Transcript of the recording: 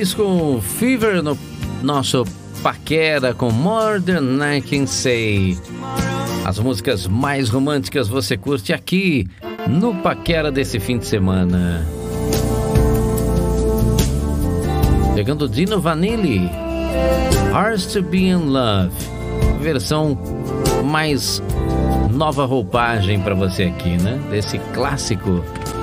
Kiss com Fever no nosso Paquera com More Than I Can Say. As músicas mais românticas você curte aqui no Paquera desse fim de semana. Chegando Dino Vanilli, Hard to Be in Love, versão mais nova roupagem para você aqui, né? Desse clássico